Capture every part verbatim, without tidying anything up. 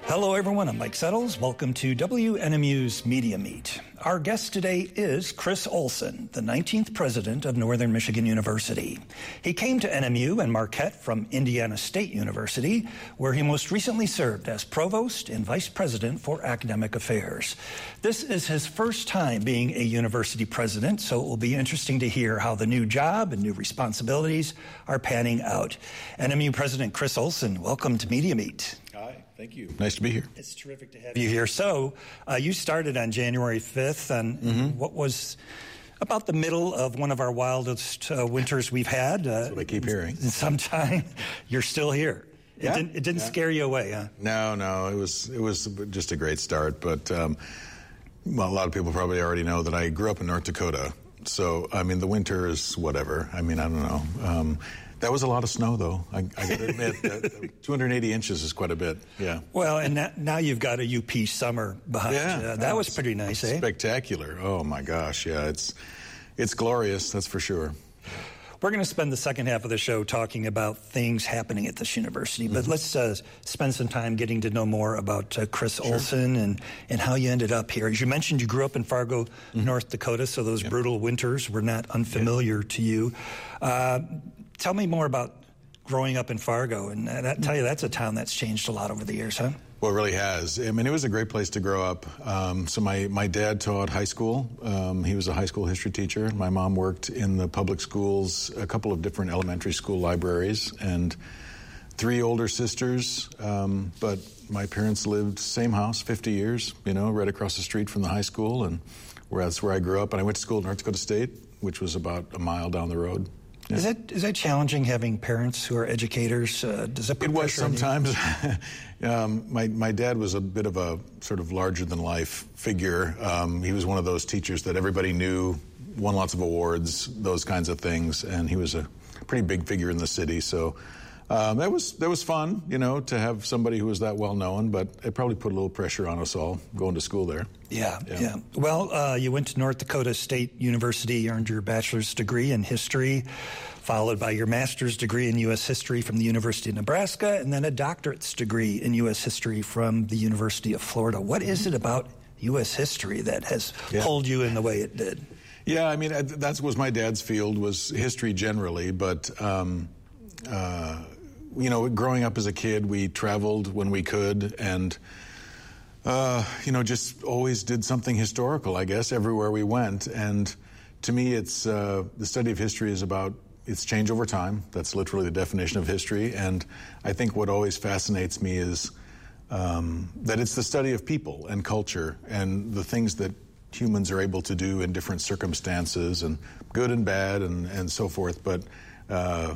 Hello, everyone. I'm Mike Settles. Welcome to W N M U's Media Meet. Our guest today is Chris Olson, the nineteenth president of Northern Michigan University. He came to N M U and Marquette from Indiana State University, where he most recently served as provost and vice president for academic affairs. This is his first time being a university president, so it will be interesting to hear how the new job and new responsibilities are panning out. N M U President Chris Olson, welcome to Media Meet. Hi, thank you. Nice to be here. It's terrific to have you here. So uh, you started on January fifth, and mm-hmm. what was about the middle of one of our wildest uh, winters we've had. Uh, That's what I keep hearing. In some time, you're still here. It yeah. didn't, it didn't yeah. scare you away, huh? No, no. It was it was just a great start. But um, well, a lot of people probably already know that I grew up in North Dakota. So I mean, the winter is whatever. I mean, I don't know. Um, That was a lot of snow, though. I, I got to admit, that two hundred eighty inches is quite a bit. Yeah. Well, and that, now you've got a U P summer behind yeah, you. Uh, that was pretty nice, eh? Spectacular. Oh my gosh, yeah. It's it's glorious. That's for sure. We're going to spend the second half of the show talking about things happening at this university, but mm-hmm. let's uh, spend some time getting to know more about uh, Chris sure. Olson and, and how you ended up here. As you mentioned, you grew up in Fargo, mm-hmm. North Dakota, so those yeah. brutal winters were not unfamiliar yeah. to you. Uh, tell me more about growing up in Fargo, and that, tell you that's a town that's changed a lot over the years, huh? Well, it really has. I mean, it was a great place to grow up. Um, so my, my dad taught high school. Um, he was a high school history teacher. My mom worked in the public schools, a couple of different elementary school libraries, and three older sisters. Um, but my parents lived same house, fifty years, you know, right across the street from the high school, and where that's where I grew up. And I went to school at North Dakota State, which was about a mile down the road. Yeah. Is that is that challenging having parents who are educators? Uh, does that put it was pressure on you? sometimes. um, my my dad was a bit of a sort of larger than life figure. Um, he was one of those teachers that everybody knew, won lots of awards, those kinds of things, and he was a pretty big figure in the city. So um, that was that was fun, you know, to have somebody who was that well known. But it probably put a little pressure on us all going to school there. Yeah, yeah. yeah. Well, uh, you went to North Dakota State University, earned your bachelor's degree in history, followed by your master's degree in U S history from the University of Nebraska, and then a doctorate's degree in U S history from the University of Florida. What is it about U S history that has yeah. pulled you in the way it did? Yeah, I mean, that was my dad's field, was history generally, but, um, uh, you know, growing up as a kid, we traveled when we could, and Uh, you know, just always did something historical, I guess, everywhere we went. And to me, it's uh, the study of history is about its change over time. That's literally the definition of history. And I think what always fascinates me is um, that it's the study of people and culture and the things that humans are able to do in different circumstances, and good and bad and, and so forth. But uh,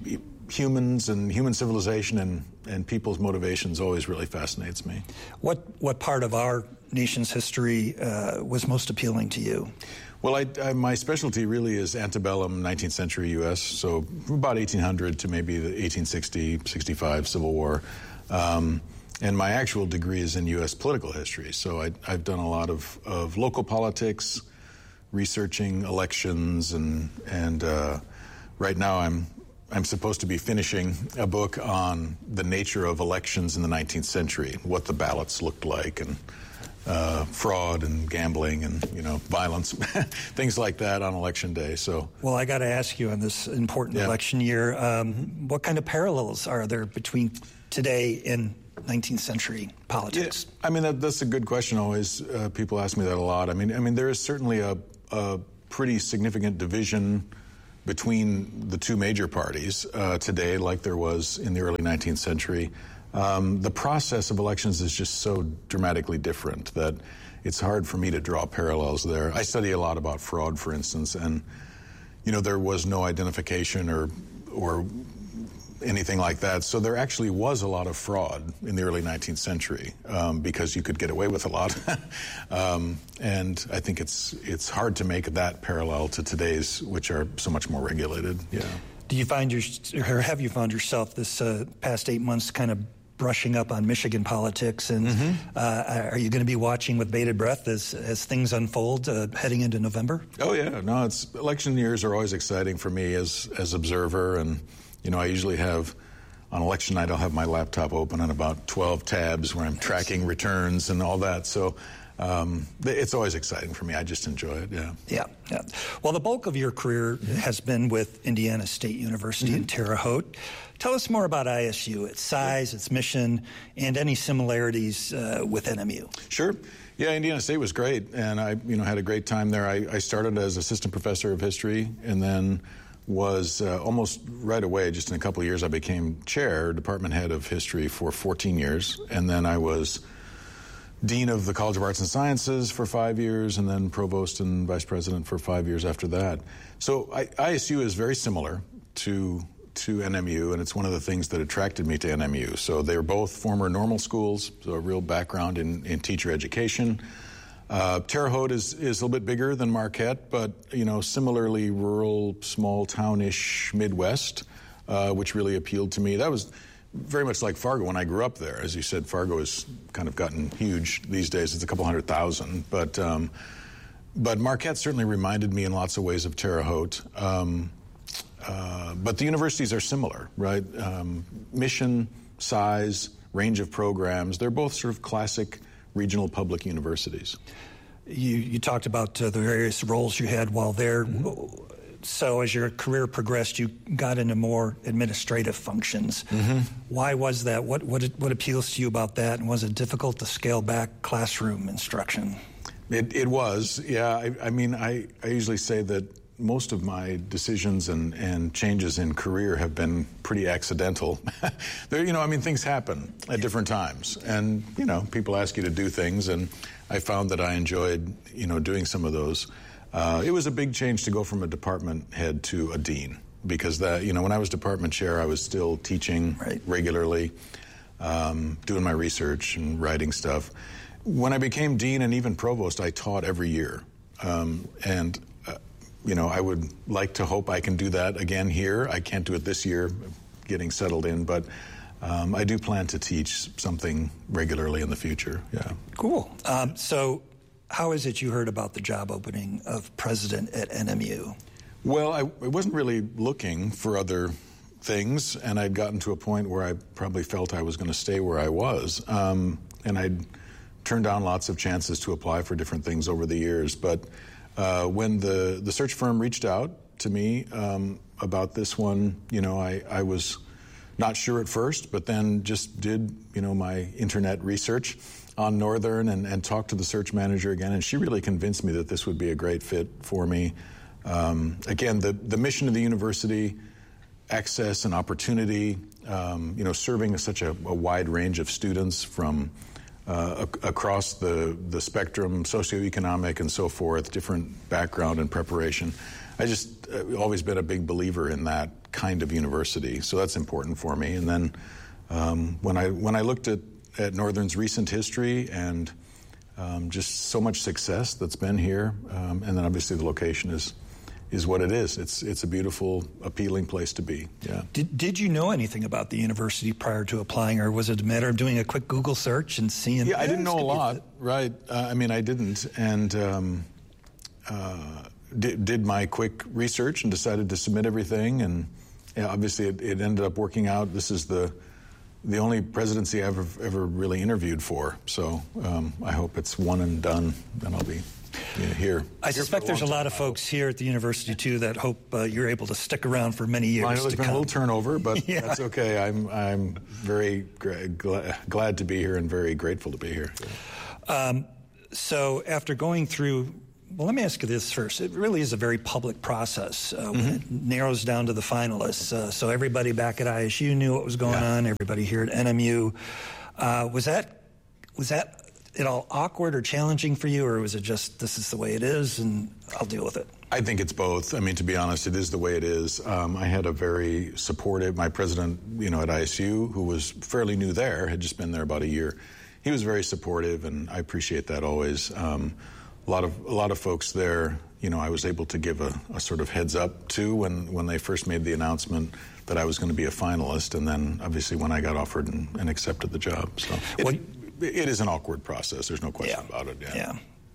humans and human civilization and, and people's motivations always really fascinates me. What what part of our nation's history uh, was most appealing to you? Well, I, I, my specialty really is antebellum nineteenth century U S, so from about eighteen hundred to maybe the eighteen sixty, sixty-five Civil War. Um, and my actual degree is in U S political history, so I, I've done a lot of, of local politics, researching elections, and, and uh, right now I'm I'm supposed to be finishing a book on the nature of elections in the nineteenth century, what the ballots looked like, and uh, fraud and gambling and, you know, violence, things like that on election day. So, well, I got to ask you on this important yeah. election year, um, what kind of parallels are there between today and nineteenth century politics? Yeah, I mean, that, that's a good question. Always, uh, people ask me that a lot. I mean, I mean, there is certainly a, a pretty significant division between the two major parties uh, today, like there was in the early nineteenth century. Um, the process of elections is just so dramatically different that it's hard for me to draw parallels there. I study a lot about fraud, for instance, and, you know, there was no identification or or anything like that. So there actually was a lot of fraud in the early nineteenth century um, because you could get away with a lot. um, and I think it's it's hard to make that parallel to today's, which are so much more regulated. Yeah. Do you find your, or have you found yourself this uh, past eight months kind of brushing up on Michigan politics? And mm-hmm. uh, are you going to be watching with bated breath as, as things unfold uh, heading into November? Oh, yeah. No, it's election years are always exciting for me as as observer. And, you know, I usually have on election night, I'll have my laptop open on about twelve tabs where I'm tracking returns and all that. So um, it's always exciting for me. I just enjoy it, yeah. Yeah, yeah. Well, the bulk of your career has been with Indiana State University mm-hmm. in Terre Haute. Tell us more about I S U, its size, its mission, and any similarities uh, with N M U. Sure. Yeah, Indiana State was great, and I, you know, had a great time there. I, I started as assistant professor of history, and then was uh, almost right away, just in a couple of years, I became chair, department head of history for fourteen years, and then I was dean of the College of Arts and Sciences for five years, and then provost and vice president for five years after that. So I, I S U is very similar to to N M U, and it's one of the things that attracted me to N M U. So they were both former normal schools, so a real background in, in teacher education. Uh, Terre Haute is, is a little bit bigger than Marquette, but, you know, similarly rural, small town-ish Midwest, uh, which really appealed to me. That was very much like Fargo when I grew up there. As you said, Fargo has kind of gotten huge these days. It's a couple hundred thousand. But, um, but Marquette certainly reminded me in lots of ways of Terre Haute. Um, uh, but the universities are similar, right? Um, mission, size, range of programs, they're both sort of classic regional public universities. You, you talked about uh, the various roles you had while there. Mm-hmm. So as your career progressed, you got into more administrative functions. Mm-hmm. Why was that? What, what what appeals to you about that? And was it difficult to scale back classroom instruction? It, it was, yeah. I, I mean, I, I usually say that most of my decisions and, and changes in career have been pretty accidental. There, you know, I mean, things happen at different times. And, you know, people ask you to do things, and I found that I enjoyed, you know, doing some of those. Uh, it was a big change to go from a department head to a dean, because that, you know, when I was department chair, I was still teaching right. regularly, um, doing my research and writing stuff. When I became dean and even provost, I taught every year. Um, and, uh, you know, I would like to hope I can do that again here. I can't do it this year, getting settled in, but um, I do plan to teach something regularly in the future, yeah. Cool. Um, so... How is it you heard about the job opening of president at N M U? Well, I, I wasn't really looking for other things, and I'd gotten to a point where I probably felt I was going to stay where I was. Um, and I'd turned down lots of chances to apply for different things over the years. But uh, when the, the search firm reached out to me um, about this one, you know, I, I was not sure at first, but then just did, you know, my internet research on Northern and, and talked to the search manager again, and she really convinced me that this would be a great fit for me. Um, again, the, the mission of the university, access and opportunity, um, you know, serving such a, a wide range of students from uh, a, across the, the spectrum, socioeconomic and so forth, different background and preparation. I just uh, always been a big believer in that kind of university, so that's important for me. And then um, when I when I looked at at Northern's recent history and um, just so much success that's been here, um, and then obviously the location is is what it is. It's it's a beautiful, appealing place to be. Yeah. Did Did you know anything about the university prior to applying, or was it a matter of doing a quick Google search and seeing? Yeah, I didn't know a lot. Right. Uh, I mean, I didn't, and um, uh, did, did my quick research and decided to submit everything, and yeah, obviously it, it ended up working out. This is the the only presidency I've ever, ever really interviewed for, so um, I hope it's one and done, and I'll be you know, here. I here suspect a there's a lot of folks here at the university, too, that hope uh, you're able to stick around for many years well, I know there's to been come. a little turnover, but yeah. that's okay. I'm I'm very gra- gla- glad to be here and very grateful to be here. Yeah. Um, so after going through... Well, let me ask you this first. It really is a very public process uh, when mm-hmm. it narrows down to the finalists. Uh, so everybody back at I S U knew what was going yeah. on. Everybody here at N M U. Uh, was that was that at all awkward or challenging for you, or was it just this is the way it is and I'll deal with it? I think it's both. I mean, to be honest, it is the way it is. Um, I had a very supportive, my president, you know, at I S U, who was fairly new there, had just been there about a year. He was very supportive, and I appreciate that always. Um, A lot of a lot of folks there, you know, I was able to give a, a sort of heads up to when, when they first made the announcement that I was going to be a finalist, and then obviously when I got offered and, and accepted the job. So it, well, it is an awkward process. There's no question yeah, about it. Yeah. yeah.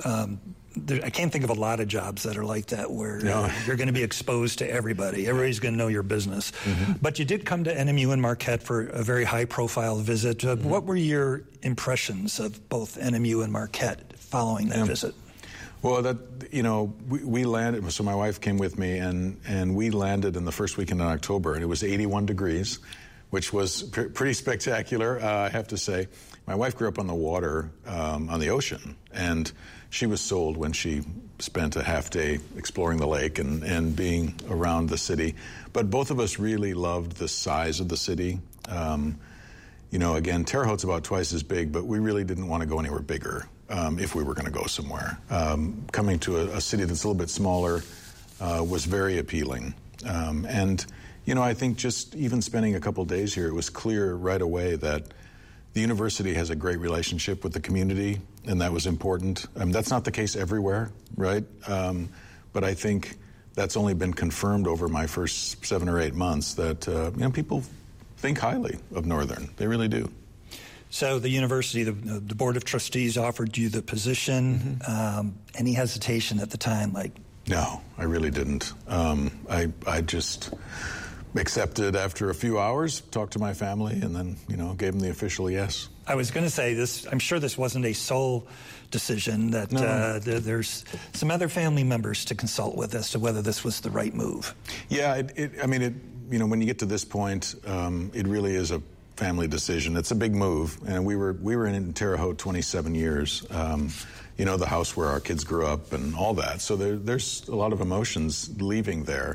um, there, I can't think of a lot of jobs that are like that, where no. uh, you're going to be exposed to everybody. Everybody's going to know your business. Mm-hmm. But you did come to N M U and Marquette for a very high-profile visit. Uh, mm-hmm. What were your impressions of both N M U and Marquette following that yeah. visit? Well, that you know, we, we landed. So my wife came with me, and and we landed in the first weekend in October, and it was eighty-one degrees, which was pr- pretty spectacular, uh, I have to say. My wife grew up on the water, um, on the ocean, and she was sold when she spent a half day exploring the lake and, and being around the city. But both of us really loved the size of the city. Um, you know, again, Terre Haute's about twice as big, but we really didn't want to go anywhere bigger um, if we were going to go somewhere. Um, coming to a, a city that's a little bit smaller uh, was very appealing. Um, and, you know, I think just even spending a couple days here, it was clear right away that the university has a great relationship with the community, and that was important. Um, that's not the case everywhere, right? Um, but I think that's only been confirmed over my first seven or eight months that, uh, you know, people think highly of Northern. They really do. So the university, the, the Board of Trustees offered you the position. Mm-hmm. Um, any hesitation at the time? Like, no, I really didn't. Um, I, I just accepted after a few hours, talked to my family, and then, you know, gave them the official yes. I was going to say this. I'm sure this wasn't a sole decision. That no. uh, there, there's some other family members to consult with as to whether this was the right move. Yeah, it, it, I mean, it. You know, when you get to this point, um, it really is a family decision. It's a big move, and we were we were in Terre Haute twenty-seven years. Um, you know, the house where our kids grew up and all that. So there, there's a lot of emotions leaving there.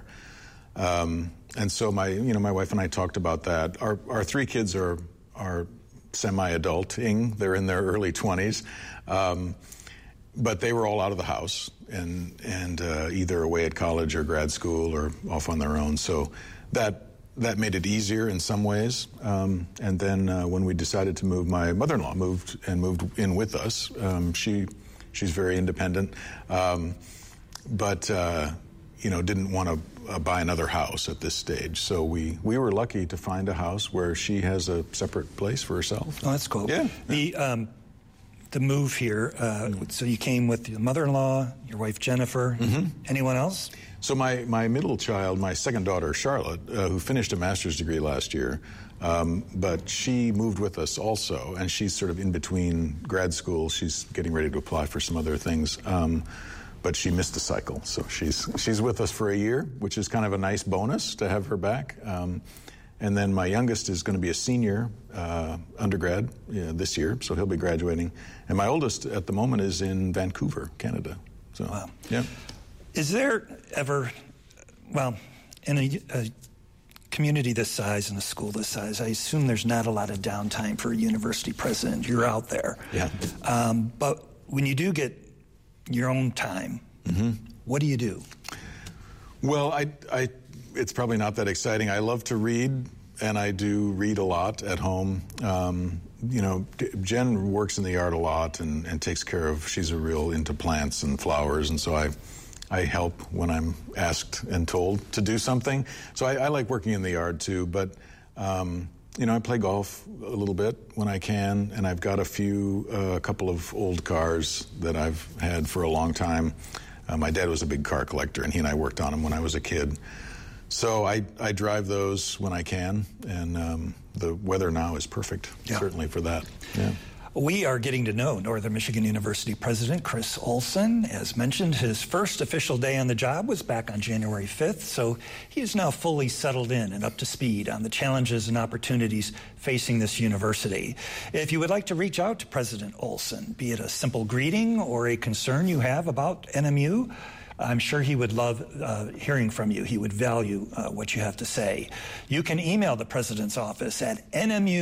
Um, and so my, you know, my wife and I talked about that. Our our three kids are are semi-adulting. They're in their early twenties, um, but they were all out of the house and and uh, either away at college or grad school or off on their own. So that that made it easier in some ways. Um, and then uh, when we decided to move, my mother-in-law moved and moved in with us. Um, she she's very independent, um, but uh, you know, didn't want to Uh, buy another house at this stage. So we, we were lucky to find a house where she has a separate place for herself. Oh, that's cool. Yeah. The um, the move here, uh, mm-hmm. so you came with your mother-in-law, your wife Jennifer, mm-hmm. anyone else? So my, my middle child, my second daughter, Charlotte, uh, who finished a master's degree last year, um, but she moved with us also, and she's sort of in between grad school. She's getting ready to apply for some other things. Um, But she missed the cycle, so she's she's with us for a year, which is kind of a nice bonus to have her back. Um, and then my youngest is going to be a senior uh, undergrad yeah, this year, so he'll be graduating. And my oldest at the moment is in Vancouver, Canada. So, wow. Yeah. Is there ever, well, in a, a community this size and a school this size, I assume there's not a lot of downtime for a university president. You're out there. Yeah. Um, but when you do get your own time, mm-hmm. what do you do? Well, I, I, it's probably not that exciting. I love to read, and I do read a lot at home. Um, you know, Jen works in the yard a lot and, and takes care of, she's a real into plants and flowers, and so I I help when I'm asked and told to do something. So I, I like working in the yard too, but um, you know, I play golf a little bit when I can, and I've got a few, a uh, couple of old cars that I've had for a long time. Uh, my dad was a big car collector, and he and I worked on them when I was a kid. So I, I drive those when I can, and um, the weather now is perfect, yeah. certainly for that. Yeah. We are getting to know Northern Michigan University President Chris Olson. As mentioned, his first official day on the job was back on January fifth, so he is now fully settled in and up to speed on the challenges and opportunities facing this university. If you would like to reach out to President Olson, be it a simple greeting or a concern you have about N M U, I'm sure he would love uh, hearing from you. He would value uh, what you have to say. You can email the President's office at N M U